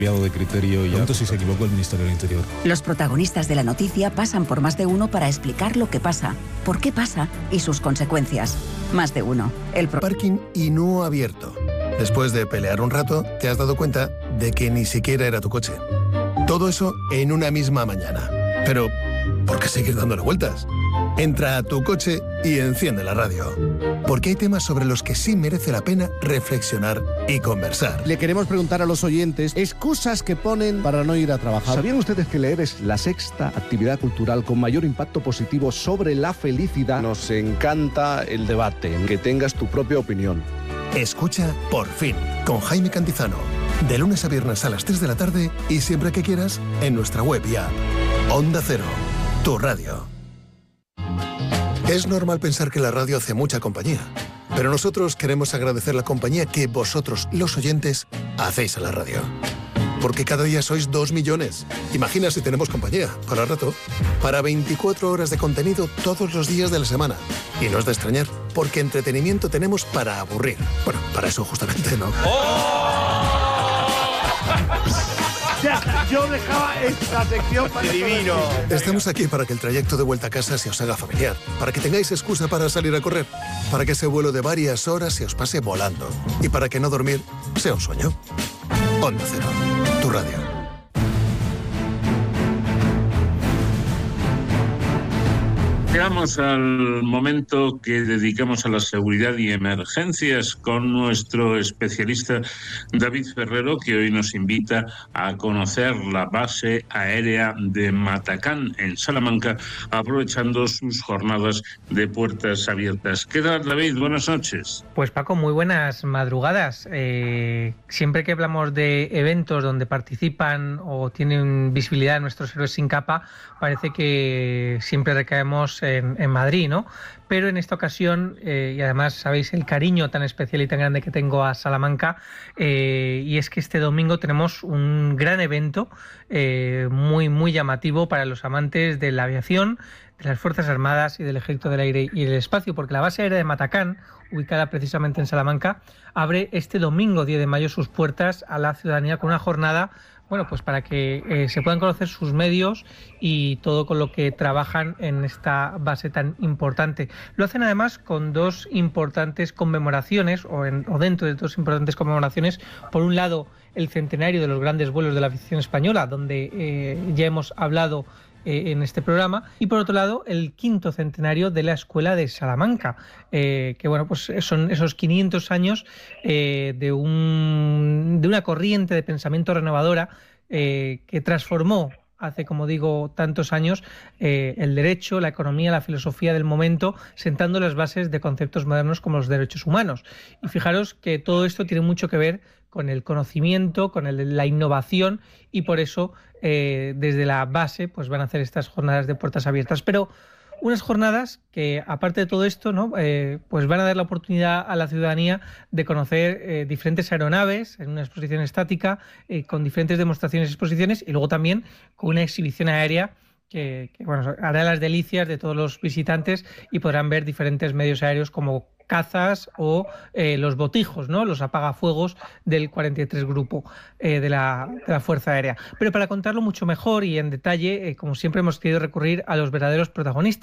de criterio y pronto si se equivocó el Ministerio del Interior. Los protagonistas de la noticia pasan por Más de Uno para explicar lo que pasa, por qué pasa y sus consecuencias. Más de Uno. Parking y no abierto. Después de pelear un rato, te has dado cuenta de que ni siquiera era tu coche. Todo eso en una misma mañana. Pero, ¿por qué seguir dándole vueltas? Entra a tu coche y enciende la radio. Porque hay temas sobre los que sí merece la pena reflexionar y conversar. Le queremos preguntar a los oyentes excusas que ponen para no ir a trabajar. ¿Sabían ustedes que leer es la sexta actividad cultural con mayor impacto positivo sobre la felicidad? Nos encanta el debate, que tengas tu propia opinión. Escucha Por Fin, con Jaime Cantizano. De lunes a viernes a las 3 de la tarde y siempre que quieras en nuestra web y app. Onda Cero, tu radio. Es normal pensar que la radio hace mucha compañía, pero nosotros queremos agradecer la compañía que vosotros, los oyentes, hacéis a la radio. Porque cada día sois 2 millones. Imagina si tenemos compañía, para rato, para 24 horas de contenido todos los días de la semana. Y no es de extrañar, porque entretenimiento tenemos para aburrir. Bueno, para eso justamente, ¿no? Yo dejaba esta sección para divino. Estamos aquí para que el trayecto de vuelta a casa se os haga familiar, para que tengáis excusa para salir a correr, para que ese vuelo de varias horas se os pase volando y para que no dormir sea un sueño. Onda Cero, tu radio. Llegamos al momento que dedicamos a la seguridad y emergencias con nuestro especialista David Ferrero, que hoy nos invita a conocer la base aérea de Matacán en Salamanca, aprovechando sus jornadas de puertas abiertas. ¿Qué tal, David? Buenas noches. Pues Paco, muy buenas madrugadas. Siempre que hablamos de eventos donde participan o tienen visibilidad nuestros héroes sin capa, parece que siempre recaemos en Madrid, ¿no? Pero en esta ocasión, y además sabéis el cariño tan especial y tan grande que tengo a Salamanca, y es que este domingo tenemos un gran evento muy llamativo para los amantes de la aviación, de las Fuerzas Armadas y del Ejército del Aire y del Espacio, porque la base aérea de Matacán, ubicada precisamente en Salamanca, abre este domingo 10 de mayo sus puertas a la ciudadanía con una jornada, bueno, pues para que se puedan conocer sus medios y todo con lo que trabajan en esta base tan importante. Lo hacen además con dos importantes conmemoraciones, o dentro de dos importantes conmemoraciones. Por un lado, el centenario de los grandes vuelos de la aviación española, donde ya hemos hablado en este programa, y por otro lado el 5º centenario de la Escuela de Salamanca, que bueno, pues son esos 500 años de una corriente de pensamiento renovadora que transformó hace, como digo, tantos años el derecho, la economía, la filosofía del momento, sentando las bases de conceptos modernos como los derechos humanos. Y fijaros que todo esto tiene mucho que ver con el conocimiento, con la innovación, y por eso desde la base pues van a hacer estas jornadas de puertas abiertas. Pero unas jornadas que, aparte de todo esto, ¿no? Pues van a dar la oportunidad a la ciudadanía de conocer diferentes aeronaves en una exposición estática, con diferentes demostraciones y exposiciones, y luego también con una exhibición aérea que bueno, hará las delicias de todos los visitantes, y podrán ver diferentes medios aéreos como cazas o los botijos, ¿no? Los apagafuegos del 43 Grupo de la Fuerza Aérea. Pero para contarlo mucho mejor y en detalle, como siempre, hemos querido recurrir a los verdaderos protagonistas.